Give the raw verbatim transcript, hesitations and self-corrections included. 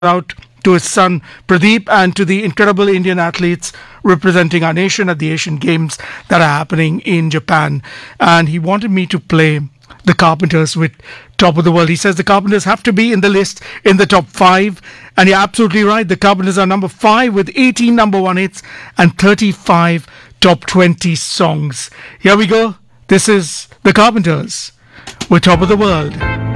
out to his son Pradeep and to the incredible Indian athletes representing our nation at the Asian Games that are happening in Japan. And he wanted me to play the Carpenters with Top of the World. He says the Carpenters have to be in the list in the top five. And you're absolutely right. The Carpenters are number five with eighteen number one hits and thirty-five top twenty songs. Here we go. This is the Carpenters with Top of the World.